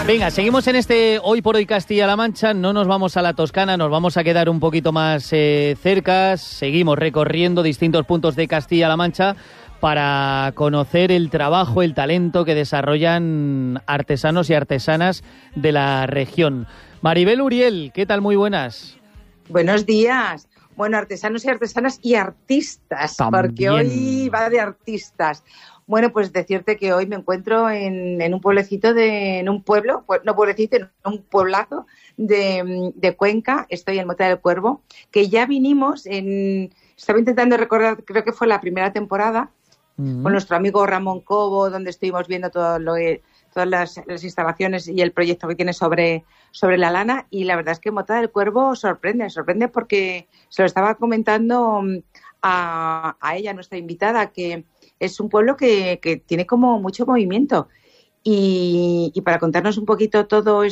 Venga, seguimos en este Hoy por Hoy Castilla-La Mancha, no nos vamos a la Toscana, nos vamos a quedar un poquito más cerca, seguimos recorriendo distintos puntos de Castilla-La Mancha para conocer el trabajo, el talento que desarrollan artesanos y artesanas de la región. Maribel Uriel, ¿qué tal? Muy buenas. Buenos días. Bueno, artesanos y artesanas y artistas, también, porque hoy va de artistas. Bueno, pues decirte que hoy me encuentro en un pueblecito, en un pueblazo de Cuenca. Estoy en Mota del Cuervo, que ya vinimos estaba intentando recordar, creo que fue la primera temporada, con nuestro amigo Ramón Cobo, donde estuvimos viendo todas las instalaciones y el proyecto que tiene sobre la lana. Y la verdad es que Mota del Cuervo sorprende porque se lo estaba comentando a ella, nuestra invitada, que es un pueblo que tiene como mucho movimiento. Y para contarnos un poquito todo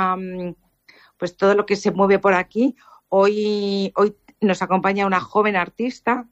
todo lo que se mueve por aquí, hoy nos acompaña una joven artista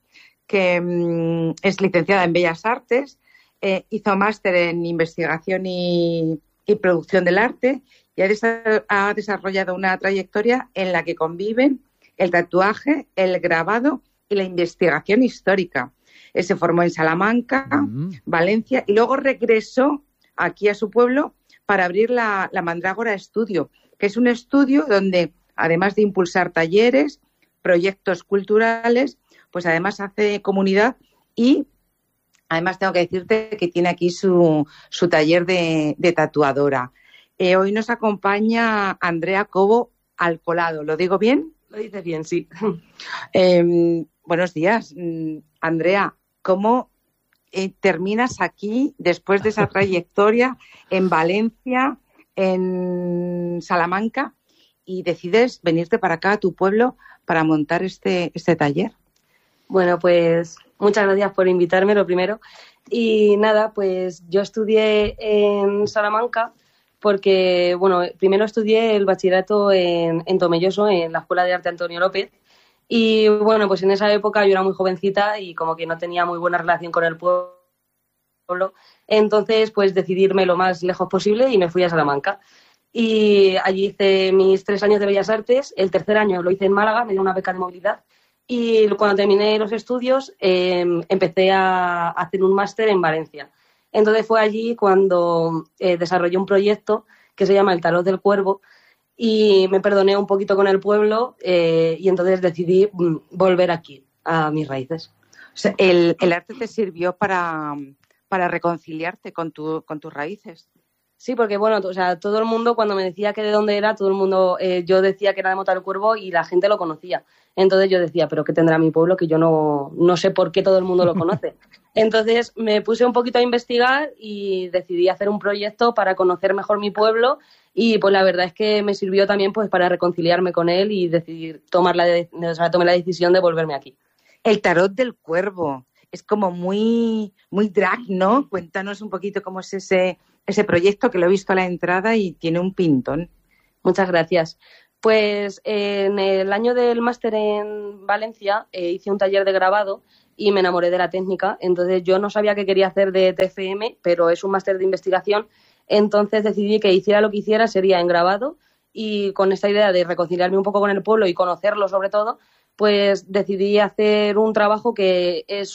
que es licenciada en Bellas Artes, hizo máster en investigación y producción del arte y ha desarrollado una trayectoria en la que conviven el tatuaje, el grabado y la investigación histórica. Él se formó en Salamanca, Valencia, y luego regresó aquí a su pueblo para abrir la Mandrágora Estudio, que es un estudio donde, además de impulsar talleres, proyectos culturales, pues además hace comunidad y además tengo que decirte que tiene aquí su taller de tatuadora. Hoy nos acompaña Andrea Cobo Alcolado. ¿Lo digo bien? Lo dices bien, sí. Buenos días, Andrea. ¿Cómo terminas aquí después de esa trayectoria en Valencia, en Salamanca, y decides venirte para acá a tu pueblo para montar este taller? Bueno, pues muchas gracias por invitarme, lo primero. Y nada, pues yo estudié en Salamanca porque, bueno, primero estudié el bachillerato en Tomelloso, en la Escuela de Arte Antonio López. Y bueno, pues en esa época yo era muy jovencita y como que no tenía muy buena relación con el pueblo. Entonces, pues decidí irme lo más lejos posible y me fui a Salamanca. Y allí hice mis 3 años de Bellas Artes. El tercer año lo hice en Málaga, me dio una beca de movilidad. Y cuando terminé los estudios, empecé a hacer un máster en Valencia. Entonces fue allí cuando desarrollé un proyecto que se llama El Tarot del Cuervo, y me perdoné un poquito con el pueblo y entonces decidí volver aquí, a mis raíces. O sea, el arte te sirvió para reconciliarte con tus raíces. Sí, porque bueno, o sea, todo el mundo cuando me decía que de dónde era, todo el mundo, yo decía que era de Mota del Cuervo y la gente lo conocía. Entonces yo decía, pero ¿qué tendrá mi pueblo? Que yo no sé por qué todo el mundo lo conoce. Entonces me puse un poquito a investigar y decidí hacer un proyecto para conocer mejor mi pueblo y pues la verdad es que me sirvió también pues para reconciliarme con él y decidir tomé la decisión de volverme aquí. El Tarot del Cuervo es como muy drag, ¿no? Cuéntanos un poquito cómo es ese proyecto, que lo he visto a la entrada y tiene un pintón. Muchas gracias. Pues en el año del máster en Valencia hice un taller de grabado y me enamoré de la técnica. Entonces yo no sabía qué quería hacer de TFM, pero es un máster de investigación. Entonces decidí que hiciera lo que hiciera sería en grabado y con esta idea de reconciliarme un poco con el pueblo y conocerlo sobre todo, pues decidí hacer un trabajo que es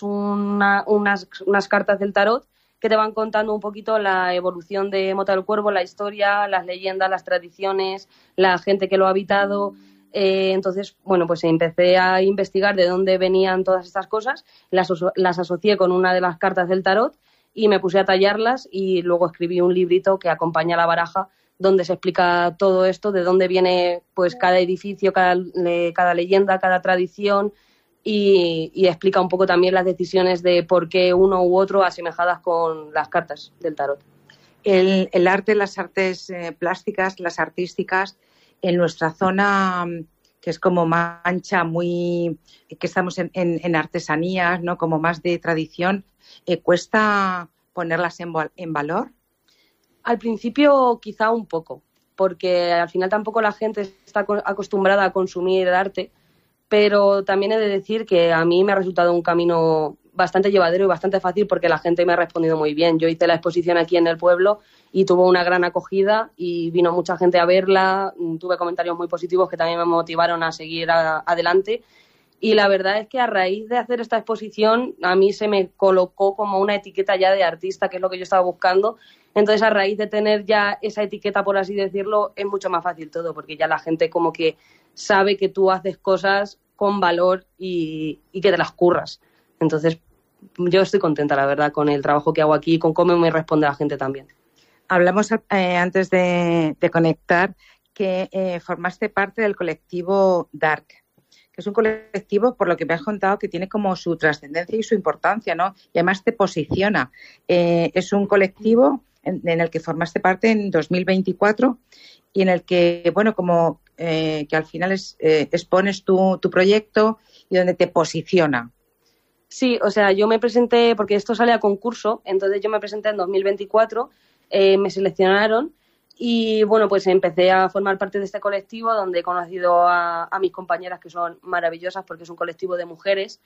unas cartas del tarot que te van contando un poquito la evolución de Mota del Cuervo, la historia, las leyendas, las tradiciones, la gente que lo ha habitado. Entonces, bueno, pues empecé a investigar de dónde venían todas estas cosas, las asocié con una de las cartas del tarot y me puse a tallarlas y luego escribí un librito que acompaña la baraja donde se explica todo esto, de dónde viene pues cada edificio, cada leyenda, cada tradición y explica un poco también las decisiones de por qué uno u otro asemejadas con las cartas del tarot. El arte, las artes plásticas, las artísticas, en nuestra zona, que es como Mancha, que estamos en artesanías, ¿no? Como más de tradición, ¿cuesta ponerlas en valor? Al principio quizá un poco, porque al final tampoco la gente está acostumbrada a consumir el arte, pero también he de decir que a mí me ha resultado un camino bastante llevadero y bastante fácil porque la gente me ha respondido muy bien. Yo hice la exposición aquí en el pueblo y tuvo una gran acogida y vino mucha gente a verla, tuve comentarios muy positivos que también me motivaron a seguir adelante. Y la verdad es que a raíz de hacer esta exposición a mí se me colocó como una etiqueta ya de artista, que es lo que yo estaba buscando. Entonces, a raíz de tener ya esa etiqueta, por así decirlo, es mucho más fácil todo, porque ya la gente como que sabe que tú haces cosas con valor y que te las curras. Entonces, yo estoy contenta, la verdad, con el trabajo que hago aquí y con cómo me responde la gente también. Hablamos antes de conectar que formaste parte del colectivo Dark, que es un colectivo, por lo que me has contado, que tiene como su trascendencia y su importancia, ¿no? Y además te posiciona. Es un colectivo en el que formaste parte en 2024 y en el que, bueno, como que al final expones tu proyecto y donde te posiciona. Sí, o sea, yo me presenté, porque esto sale a concurso, entonces yo me presenté en 2024, me seleccionaron y bueno, pues empecé a formar parte de este colectivo donde he conocido a mis compañeras que son maravillosas porque es un colectivo de mujeres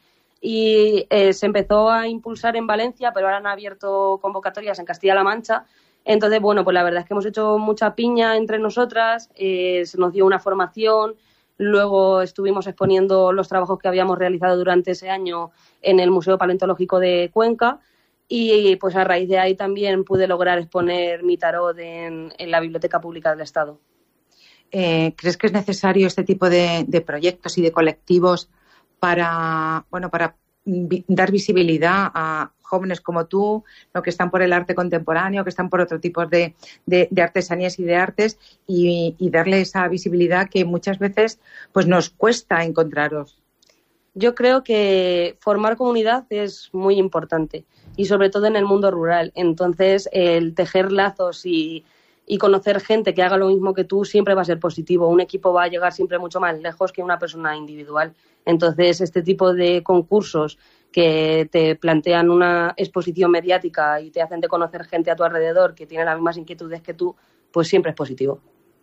y se empezó a impulsar en Valencia, pero ahora han abierto convocatorias en Castilla-La Mancha. Entonces, bueno, pues la verdad es que hemos hecho mucha piña entre nosotras, se nos dio una formación, luego estuvimos exponiendo los trabajos que habíamos realizado durante ese año en el Museo Paleontológico de Cuenca y pues a raíz de ahí también pude lograr exponer mi tarot en la Biblioteca Pública del Estado. ¿Crees que es necesario este tipo de proyectos y de colectivos para dar visibilidad a jóvenes como tú, ¿no? Que están por el arte contemporáneo, que están por otro tipo de artesanías y de artes y darle esa visibilidad que muchas veces pues nos cuesta encontraros? Yo creo que formar comunidad es muy importante y sobre todo en el mundo rural. Entonces, el tejer lazos y conocer gente que haga lo mismo que tú siempre va a ser positivo. Un equipo va a llegar siempre mucho más lejos que una persona individual. Entonces, este tipo de concursos que te plantean una exposición mediática y te hacen de conocer gente a tu alrededor que tiene las mismas inquietudes que tú, pues siempre es positivo.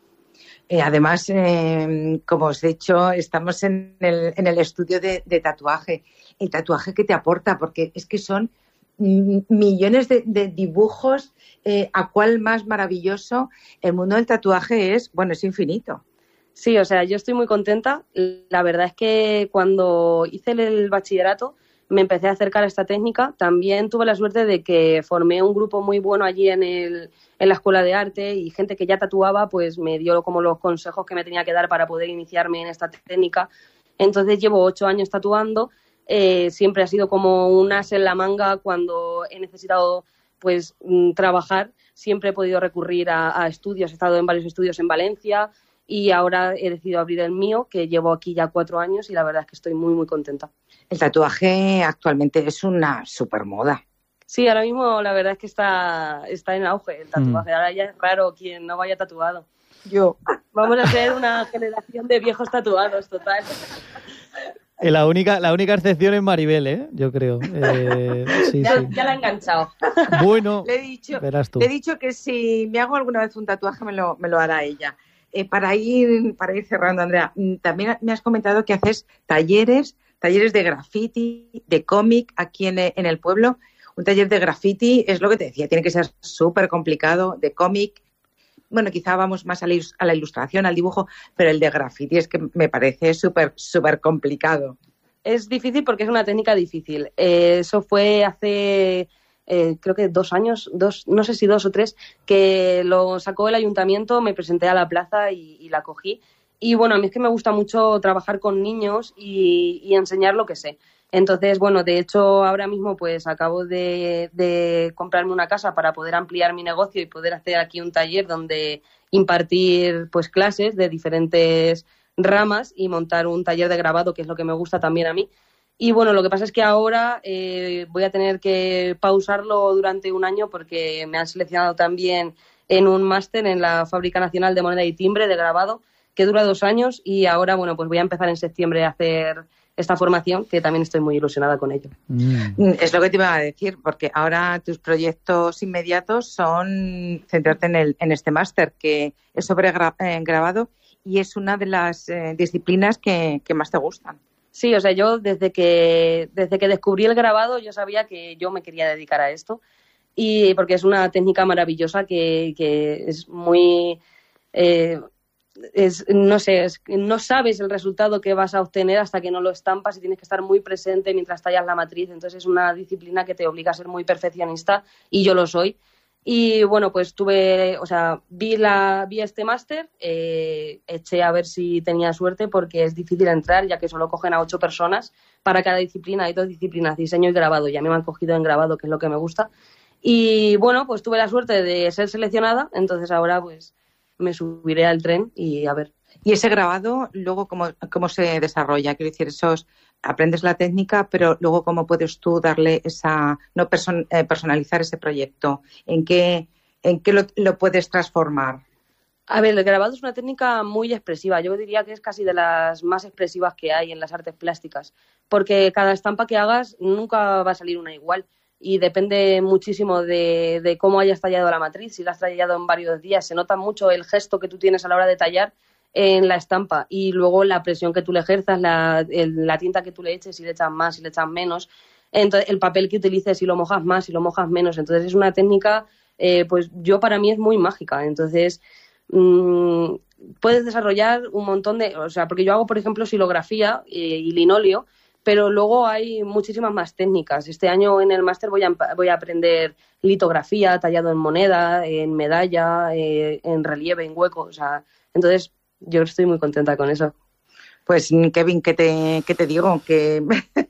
Además, como os he dicho, estamos en el estudio de tatuaje. El tatuaje que te aporta, porque es que son millones de dibujos, a cuál más maravilloso. El mundo del tatuaje es infinito. Sí, o sea, yo estoy muy contenta. La verdad es que cuando hice el bachillerato me empecé a acercar a esta técnica. También tuve la suerte de que formé un grupo muy bueno allí en la Escuela de Arte y gente que ya tatuaba pues me dio como los consejos que me tenía que dar para poder iniciarme en esta técnica. Entonces llevo 8 años tatuando. Siempre ha sido como un as en la manga cuando he necesitado pues trabajar. Siempre he podido recurrir a estudios. He estado en varios estudios en Valencia y ahora he decidido abrir el mío, que llevo aquí ya 4 años y la verdad es que estoy muy, muy contenta. El tatuaje actualmente es una supermoda. Sí, ahora mismo la verdad es que está en auge el tatuaje. Ahora ya es raro quien no vaya tatuado. Yo. Vamos a ser una generación de viejos tatuados, total. La única excepción es Maribel, yo creo. Sí. Ya la he enganchado. Bueno, verás tú. Le he dicho que si me hago alguna vez un tatuaje me lo hará ella. Para ir cerrando, Andrea, también me has comentado que haces talleres de graffiti, de cómic aquí en el pueblo. Un taller de graffiti es lo que te decía, tiene que ser súper complicado, de cómic. Bueno, quizá vamos más a la ilustración, al dibujo, pero el de graffiti es que me parece súper, súper complicado. Es difícil porque es una técnica difícil. Eso fue hace, creo que 2 años, no sé si 2 o 3, que lo sacó el ayuntamiento, me presenté a la plaza y la cogí. Y bueno, a mí es que me gusta mucho trabajar con niños y enseñar lo que sé. Entonces, bueno, de hecho, ahora mismo pues acabo de comprarme una casa para poder ampliar mi negocio y poder hacer aquí un taller donde impartir pues clases de diferentes ramas y montar un taller de grabado, que es lo que me gusta también a mí. Y bueno, lo que pasa es que ahora voy a tener que pausarlo durante 1 año porque me han seleccionado también en un máster en la Fábrica Nacional de Moneda y Timbre de grabado, que dura 2 años y ahora, bueno, pues voy a empezar en septiembre a hacer esta formación, que también estoy muy ilusionada con ello. Es lo que te iba a decir, porque ahora tus proyectos inmediatos son centrarte en este máster, que es sobre grabado y es una de las disciplinas que más te gustan. Sí, o sea, yo desde que descubrí el grabado yo sabía que yo me quería dedicar a esto, y porque es una técnica maravillosa que es muy... no sabes el resultado que vas a obtener hasta que no lo estampas, y tienes que estar muy presente mientras tallas la matriz. Entonces es una disciplina que te obliga a ser muy perfeccionista, y yo lo soy. Y bueno, pues vi este máster, eché a ver si tenía suerte, porque es difícil entrar, ya que solo cogen a 8 personas para cada disciplina. Hay 2 disciplinas, diseño y grabado, y a mí me han cogido en grabado, que es lo que me gusta. Y bueno, pues tuve la suerte de ser seleccionada, entonces ahora pues me subiré al tren y a ver. ¿Y ese grabado luego cómo se desarrolla? Quiero decir, aprendes la técnica, pero luego cómo puedes tú darle personalizar ese proyecto. ¿En qué lo puedes transformar? A ver, el grabado es una técnica muy expresiva. Yo diría que es casi de las más expresivas que hay en las artes plásticas, porque cada estampa que hagas nunca va a salir una igual. Y depende muchísimo de cómo hayas tallado la matriz. Si la has tallado en varios días, se nota mucho el gesto que tú tienes a la hora de tallar en la estampa, y luego la presión que tú le ejerzas, la tinta que tú le eches, si le echas más, si le echas menos, entonces el papel que utilices, si lo mojas más, si lo mojas menos. Entonces es una técnica, pues para mí es muy mágica. Entonces puedes desarrollar un montón porque yo hago, por ejemplo, silografía y linóleo, pero luego hay muchísimas más técnicas. Este año en el máster voy a aprender litografía, tallado en moneda, en medalla, en relieve, en hueco. O sea, entonces yo estoy muy contenta con eso. Pues Kevin, ¿qué te digo? Que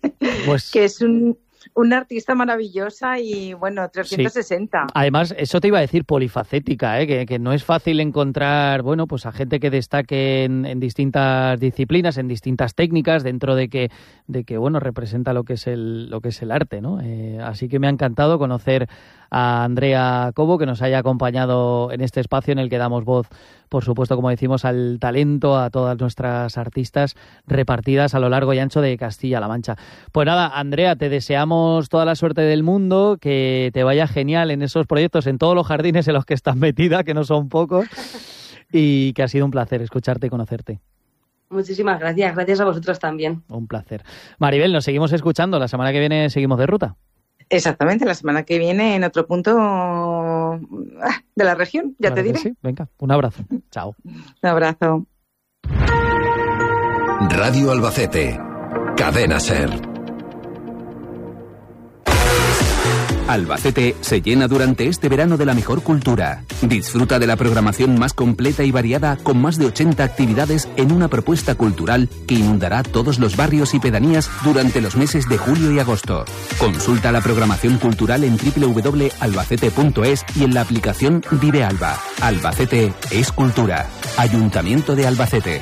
es una artista maravillosa y, 360. Sí. Además, eso te iba a decir, polifacética, que no es fácil encontrar, pues a gente que destaque en distintas disciplinas, en distintas técnicas, dentro de que representa lo que es el arte, ¿no? Así que me ha encantado conocer a Andrea Cobo, que nos haya acompañado en este espacio en el que damos voz, por supuesto, como decimos, al talento, a todas nuestras artistas repartidas a lo largo y ancho de Castilla-La Mancha. Pues nada, Andrea, te deseamos toda la suerte del mundo, que te vaya genial en esos proyectos, en todos los jardines en los que estás metida, que no son pocos, y que ha sido un placer escucharte y conocerte. Muchísimas gracias. Gracias a vosotros también. Un placer. Maribel, nos seguimos escuchando. La semana que viene seguimos de ruta. Exactamente, la semana que viene en otro punto de la región, ya te diré. Sí, venga, un abrazo. Chao. Un abrazo. Radio Albacete, Cadena SER. Albacete se llena durante este verano de la mejor cultura. Disfruta de la programación más completa y variada, con más de 80 actividades en una propuesta cultural que inundará todos los barrios y pedanías durante los meses de julio y agosto. Consulta la programación cultural en www.albacete.es y en la aplicación Vive Alba. Albacete es cultura. Ayuntamiento de Albacete.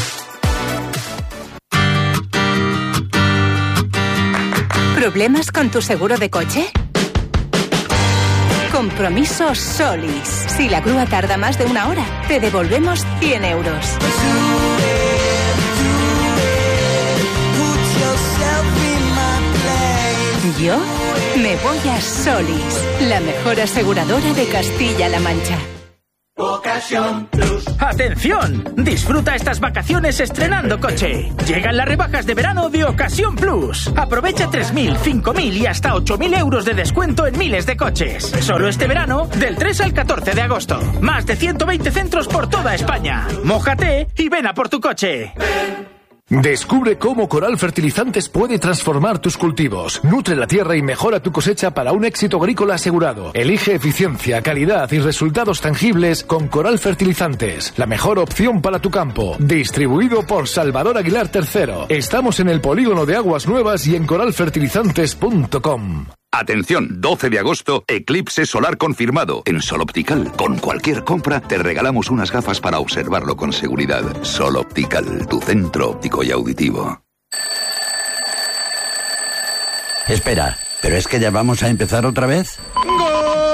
¿Problemas con tu seguro de coche? Compromiso Solis. Si la grúa tarda más de 1 hora, te devolvemos 100 euros. Yo me voy a Solis, la mejor aseguradora de Castilla-La Mancha. Ocasión Plus. ¡Atención! Disfruta estas vacaciones estrenando coche. Llegan las rebajas de verano de Ocasión Plus. Aprovecha 3.000, 5.000 y hasta 8.000 euros de descuento en miles de coches. Solo este verano, del 3 al 14 de agosto. Más de 120 centros por toda España. Mójate y ven a por tu coche. Descubre cómo Coral Fertilizantes puede transformar tus cultivos. Nutre la tierra y mejora tu cosecha para un éxito agrícola asegurado. Elige eficiencia, calidad y resultados tangibles con Coral Fertilizantes. La mejor opción para tu campo. Distribuido por Salvador Aguilar III. Estamos en el Polígono de Aguas Nuevas y en coralfertilizantes.com. Atención, 12 de agosto, eclipse solar confirmado. En Sol Optical, con cualquier compra, te regalamos unas gafas para observarlo con seguridad. Sol Optical, tu centro óptico y auditivo. Espera, ¿pero es que ya vamos a empezar otra vez? ¡Gol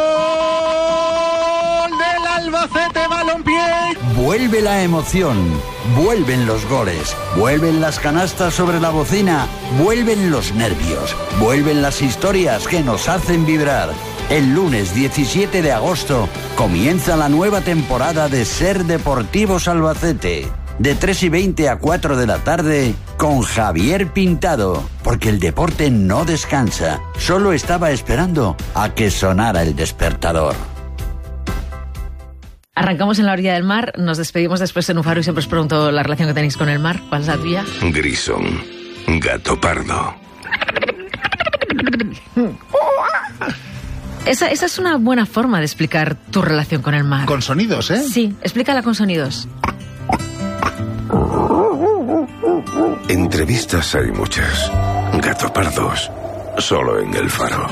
del Albacete Balompié! Vuelve la emoción, vuelven los goles, vuelven las canastas sobre la bocina, vuelven los nervios, vuelven las historias que nos hacen vibrar. El lunes 17 de agosto comienza la nueva temporada de SER Deportivos Albacete. de 3:20 a 4 de la tarde, con Javier Pintado, porque el deporte no descansa, solo estaba esperando a que sonara el despertador. Arrancamos en la orilla del mar, nos despedimos después en un faro y siempre os pregunto la relación que tenéis con el mar. ¿Cuál es la tuya? Grisón, gato pardo. Esa es una buena forma de explicar tu relación con el mar. Con sonidos, ¿eh? Sí, explícala con sonidos. Entrevistas hay muchas. Gato pardos, solo en El Faro.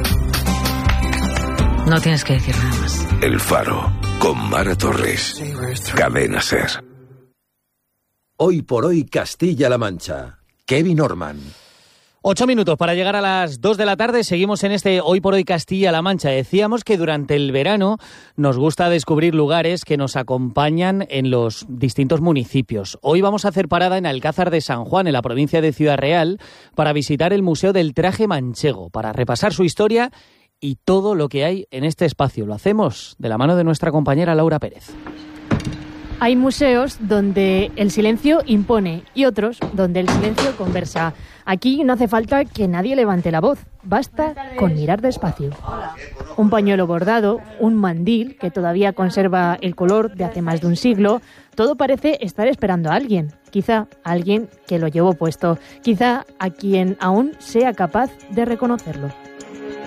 No tienes que decir nada más. El Faro, con Mara Torres. Cadena SER. Hoy por hoy Castilla-La Mancha. Kevin Orman. 8 minutos para llegar a las 2 de la tarde. Seguimos en este Hoy por Hoy Castilla-La Mancha. Decíamos que durante el verano nos gusta descubrir lugares que nos acompañan en los distintos municipios. Hoy vamos a hacer parada en Alcázar de San Juan, en la provincia de Ciudad Real, para visitar el Museo del Traje Manchego, para repasar su historia y todo lo que hay en este espacio. Lo hacemos de la mano de nuestra compañera Laura Pérez. Hay museos donde el silencio impone y otros donde el silencio conversa. Aquí no hace falta que nadie levante la voz, basta con mirar despacio. Un pañuelo bordado, un mandil que todavía conserva el color de hace más de un siglo, todo parece estar esperando a alguien. Quizá a alguien que lo llevó puesto, quizá a quien aún sea capaz de reconocerlo.